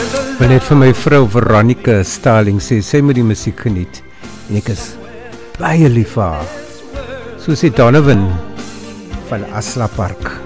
wil net vir my vrou Veronica Starling sê, sy moet die musiek geniet en ek is baie lief vir haar. So sê Donovan van Asla Park.